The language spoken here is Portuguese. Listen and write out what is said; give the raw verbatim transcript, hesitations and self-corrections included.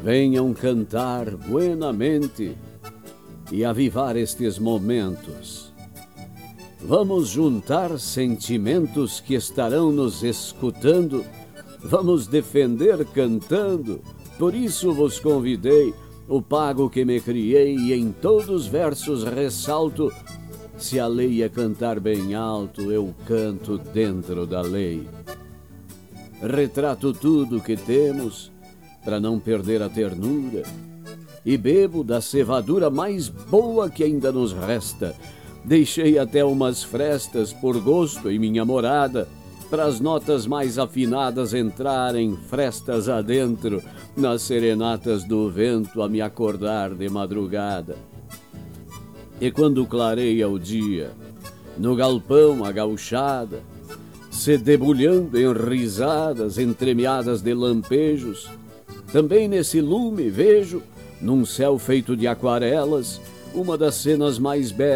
venham cantar buenamente e avivar estes momentos. Vamos juntar sentimentos que estarão nos escutando, vamos defender cantando, por isso vos convidei, o pago que me criei, e em todos os versos ressalto: se a lei é cantar bem alto, eu canto dentro da lei. Retrato tudo que temos, para não perder a ternura, e bebo da cevadura mais boa que ainda nos resta. Deixei até umas frestas por gosto em minha morada, para as notas mais afinadas entrarem frestas adentro, nas serenatas do vento a me acordar de madrugada. E quando clareia o dia, no galpão a gauchada, se debulhando em risadas entremeadas de lampejos, também nesse lume vejo, num céu feito de aquarelas, uma das cenas mais belas